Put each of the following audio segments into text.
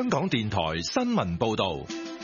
香港電台新聞報道。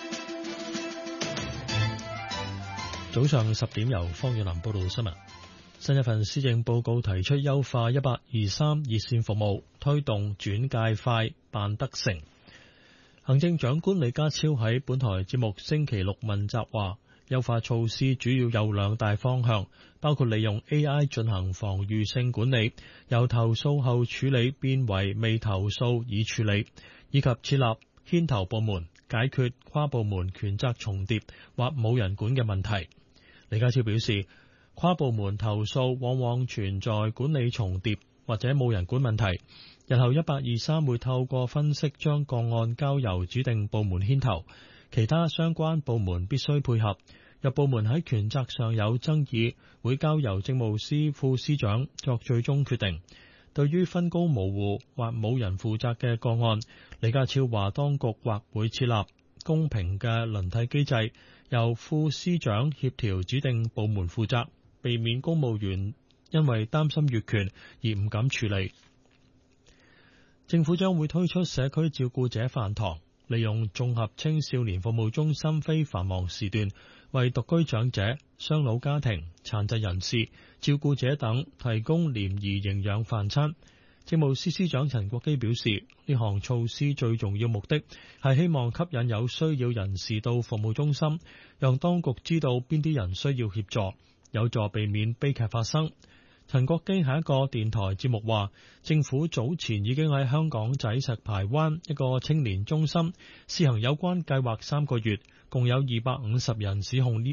早上10點，由方遠林報道新聞。新一份施政報告提出優化1823熱線服務，推動轉介快辦得成。行政長官李家超喺本台節目星期六問責話，優化措施主要有2大方向，包括利用 AI 進行防禦性管理，由投訴後處理變為未投訴已處理，以及設立牽頭部門，解決跨部門權責重疊或冇人管嘅問題。李家超表示，跨部門投訴往往存在管理重疊或者冇人管問題，日後1823會透過分析將個案交由指定部門牽頭，其他相關部門必須配合。若部門喺權責上有爭議，會交由政務司副司長作最終決定。對於分工模糊或冇人負責嘅個案，李家超話當局或會設立公平嘅輪替機制，由副司長協調指定部門負責，避免公務員因為擔心越權而唔敢處理。政府將會推出社區照顧者飯堂，利用綜合青少年服務中心非繁忙時段，為獨居長者、雙老家庭、殘疾人士、照顧者等提供廉宜營養飯餐。政務司司長陳國基表示，呢項措施最重要目的係希望吸引有需要人士到服務中心，讓當局知道邊啲人需要協助，有助避免悲劇發生。陳國基喺一個電台節目話，政府早前已經喺香港仔石排灣一個青年中心試行有關計劃3個月，共有250人使用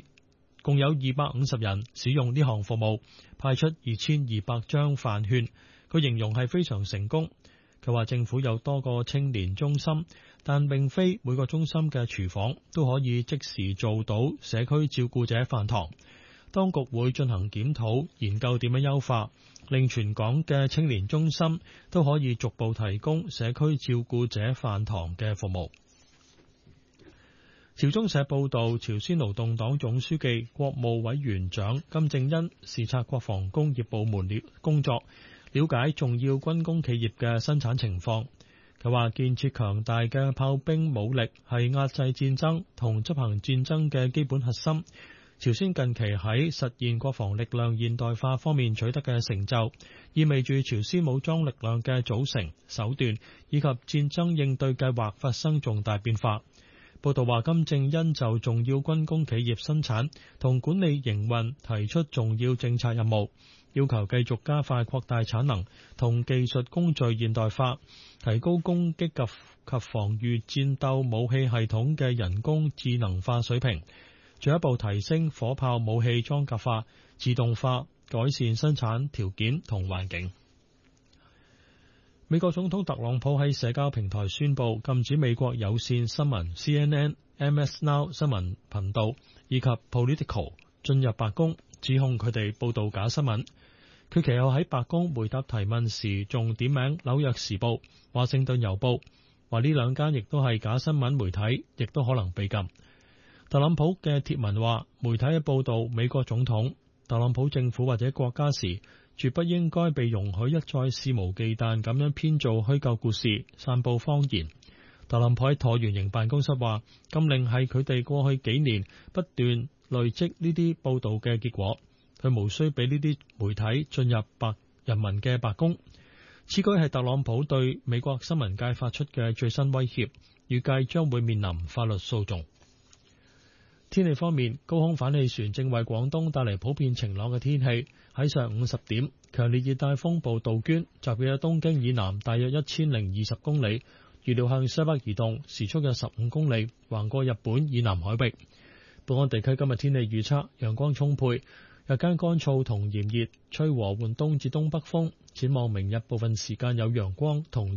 呢項服務，派出2200張飯券。佢形容係非常成功。佢話政府有多個青年中心，但並非每個中心嘅廚房都可以即時做到社區照顧者飯堂。當局會進行檢討，研究點樣優化，令全港嘅青年中心都可以逐步提供社區照顧者飯堂嘅服務。朝中社報道，朝鮮勞動黨總書記、國務委員長金正恩視察國防工業部門工作，了解重要軍工企業嘅生產情況。佢話建設強大嘅炮兵武力係壓制戰爭同執行戰爭嘅基本核心。朝鮮近期喺實現國防力量現代化方面取得嘅成就，意味住朝鮮武裝力量嘅組成、手段以及戰爭應對計劃發生重大變化。報道話，金正恩就重要軍工企業生產同管理營運提出重要政策任務，要求繼續加快擴大產能同技術工序現代化，提高攻擊及防禦戰鬥武器系統嘅人工智能化水平，進一步提升火炮武器裝甲化、自動化，改善生產條件同環境。美國總統特朗普喺社交平台宣布禁止美國有線新聞 CNN、MS Now 新聞頻道以及 Politico 進入白宮，指控佢哋報道假新聞。佢其後喺白宮回答提問時，仲點名紐約時報、華盛頓郵報，話呢兩間亦都係假新聞媒體，亦都可能被禁。特朗普嘅貼文話，媒體喺報道美國總統、特朗普政府或者國家時，絕不應該被容許一再肆無忌憚咁樣編造虛構故事、散佈謊言。特朗普喺橢圓形辦公室話，禁令係佢哋過去幾年不斷累積呢啲報道嘅結果，佢無需俾呢啲媒體進入人民嘅白宮。此舉係特朗普對美國新聞界發出嘅最新威脅，預計將會面臨法律訴訟。天氣方面，高空反氣旋正為廣東帶嚟普遍晴朗嘅天氣。喺上午10點，強烈熱帶風暴杜鵑集結喺東京以南大約1020公里，預料向西北移動，時速約15公里，橫過日本以南海域。本港地區今日天氣預測，陽光充沛，日間乾燥同炎熱，吹和緩東至東北風。展望明日部分時間有陽光同